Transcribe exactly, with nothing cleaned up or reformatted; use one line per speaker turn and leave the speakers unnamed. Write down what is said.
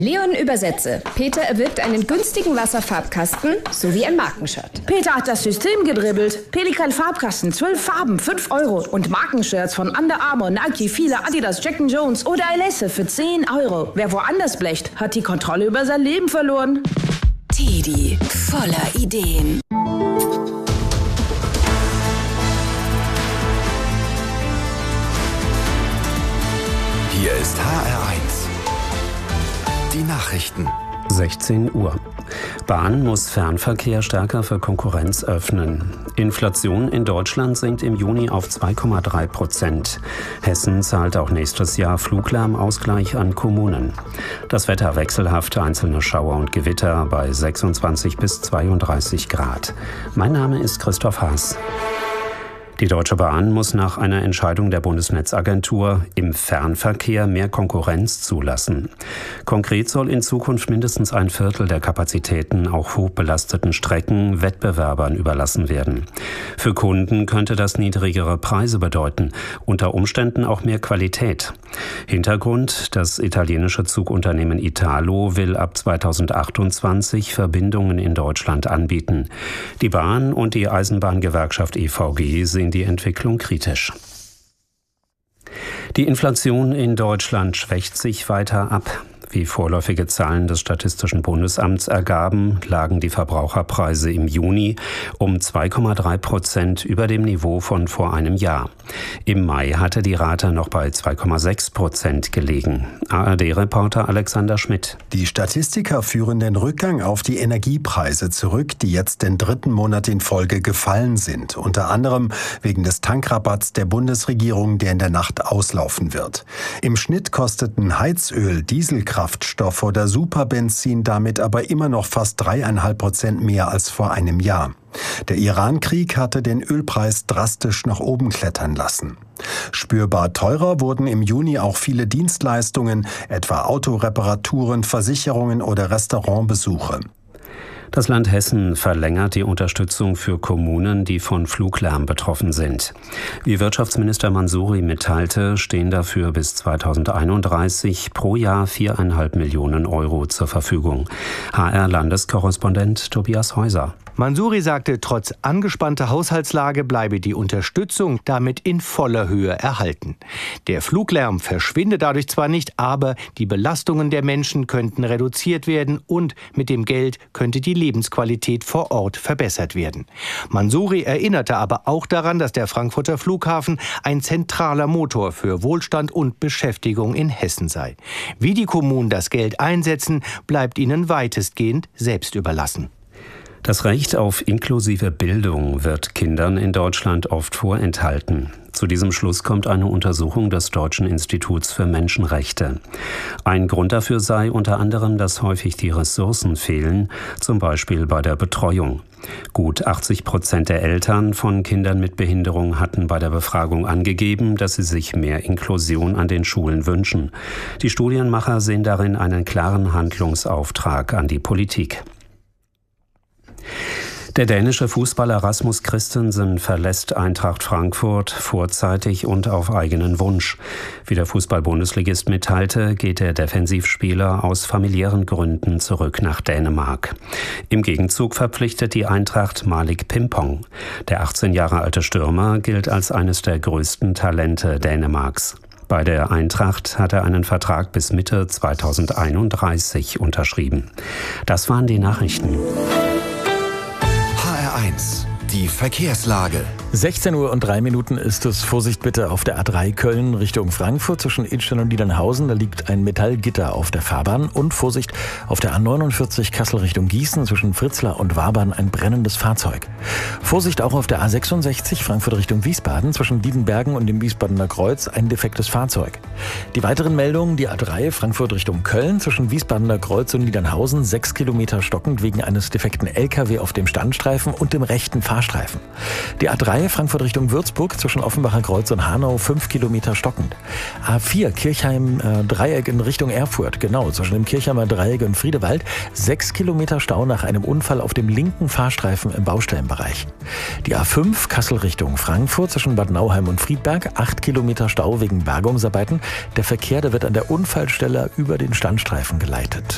Leon Übersetze. Peter erwirbt einen günstigen Wasserfarbkasten sowie ein Markenshirt.
Peter hat das System gedribbelt. Pelikan Farbkasten, zwölf Farben, fünf Euro. Und Markenshirts von Under Armour, Nike, Fila, Adidas, Jack and Jones oder Alesse für zehn Euro. Wer woanders blecht, hat die Kontrolle über sein Leben verloren.
Teddy, voller Ideen.
Hier ist H R eins. Die Nachrichten.
sechzehn Uhr. Bahn muss Fernverkehr stärker für Konkurrenz öffnen. Inflation in Deutschland sinkt im Juni auf zwei Komma drei Prozent. Hessen zahlt auch nächstes Jahr Fluglärmausgleich an Kommunen. Das Wetter wechselhaft, einzelne Schauer und Gewitter bei sechsundzwanzig bis zweiunddreißig Grad. Mein Name ist Christoph Haas. Die Deutsche Bahn muss nach einer Entscheidung der Bundesnetzagentur im Fernverkehr mehr Konkurrenz zulassen. Konkret soll in Zukunft mindestens ein Viertel der Kapazitäten auch hochbelasteten Strecken Wettbewerbern überlassen werden. Für Kunden könnte das niedrigere Preise bedeuten, unter Umständen auch mehr Qualität. Hintergrund: Das italienische Zugunternehmen Italo will ab zweitausendachtundzwanzig Verbindungen in Deutschland anbieten. Die Bahn und die Eisenbahngewerkschaft E V G sehen die Entwicklung kritisch. Die Inflation in Deutschland schwächt sich weiter ab. Wie vorläufige Zahlen des Statistischen Bundesamts ergaben, lagen die Verbraucherpreise im Juni um zwei Komma drei Prozent über dem Niveau von vor einem Jahr. Im Mai hatte die Rate noch bei zwei Komma sechs Prozent gelegen. A R D-Reporter Alexander Schmidt.
Die Statistiker führen den Rückgang auf die Energiepreise zurück, die jetzt den dritten Monat in Folge gefallen sind. Unter anderem wegen des Tankrabatts der Bundesregierung, der in der Nacht auslaufen wird. Im Schnitt kosteten Heizöl, Dieselkraft, Kraftstoff oder Superbenzin damit aber immer noch fast dreieinhalb Prozent mehr als vor einem Jahr. Der Iran-Krieg hatte den Ölpreis drastisch nach oben klettern lassen. Spürbar teurer wurden im Juni auch viele Dienstleistungen, etwa Autoreparaturen, Versicherungen oder Restaurantbesuche.
Das Land Hessen verlängert die Unterstützung für Kommunen, die von Fluglärm betroffen sind. Wie Wirtschaftsminister Mansouri mitteilte, stehen dafür bis zweitausendeinunddreißig pro Jahr viereinhalb Millionen Euro zur Verfügung. H R-Landeskorrespondent Tobias Häuser.
Mansouri sagte, trotz angespannter Haushaltslage bleibe die Unterstützung damit in voller Höhe erhalten. Der Fluglärm verschwinde dadurch zwar nicht, aber die Belastungen der Menschen könnten reduziert werden und mit dem Geld könnte die Lebensqualität vor Ort verbessert werden. Mansouri erinnerte aber auch daran, dass der Frankfurter Flughafen ein zentraler Motor für Wohlstand und Beschäftigung in Hessen sei. Wie die Kommunen das Geld einsetzen, bleibt ihnen weitestgehend selbst überlassen.
Das Recht auf inklusive Bildung wird Kindern in Deutschland oft vorenthalten. Zu diesem Schluss kommt eine Untersuchung des Deutschen Instituts für Menschenrechte. Ein Grund dafür sei unter anderem, dass häufig die Ressourcen fehlen, zum Beispiel bei der Betreuung. Gut achtzig Prozent der Eltern von Kindern mit Behinderung hatten bei der Befragung angegeben, dass sie sich mehr Inklusion an den Schulen wünschen. Die Studienmacher sehen darin einen klaren Handlungsauftrag an die Politik. Der dänische Fußballer Rasmus Christensen verlässt Eintracht Frankfurt vorzeitig und auf eigenen Wunsch. Wie der Fußball-Bundesligist mitteilte, geht der Defensivspieler aus familiären Gründen zurück nach Dänemark. Im Gegenzug verpflichtet die Eintracht Malik Pimpong. Der achtzehn Jahre alte Stürmer gilt als eines der größten Talente Dänemarks. Bei der Eintracht hat er einen Vertrag bis Mitte zweitausendeinunddreißig unterschrieben. Das waren die Nachrichten.
eins. Die Verkehrslage.
sechzehn Uhr und drei Minuten ist es. Vorsicht bitte auf der A drei Köln Richtung Frankfurt zwischen Idstein und Niedernhausen. Da liegt ein Metallgitter auf der Fahrbahn. Und Vorsicht auf der A neunundvierzig Kassel Richtung Gießen zwischen Fritzlar und Wabern ein brennendes Fahrzeug. Vorsicht auch auf der A sechsundsechzig Frankfurt Richtung Wiesbaden zwischen Diedenbergen und dem Wiesbadener Kreuz ein defektes Fahrzeug. Die weiteren Meldungen: die A drei Frankfurt Richtung Köln zwischen Wiesbadener Kreuz und Niedernhausen sechs Kilometer stockend wegen eines defekten L K W auf dem Standstreifen und dem rechten Fahrstreifen. Die A drei Frankfurt Richtung Würzburg zwischen Offenbacher Kreuz und Hanau fünf Kilometer stockend. A vier Kirchheim äh, Dreieck in Richtung Erfurt, genau, zwischen dem Kirchheimer Dreieck und Friedewald sechs Kilometer Stau nach einem Unfall auf dem linken Fahrstreifen im Baustellenbereich. Die A fünf Kassel Richtung Frankfurt zwischen Bad Nauheim und Friedberg acht Kilometer Stau wegen Bergungsarbeiten. Der Verkehr, der wird an der Unfallstelle über den Standstreifen geleitet.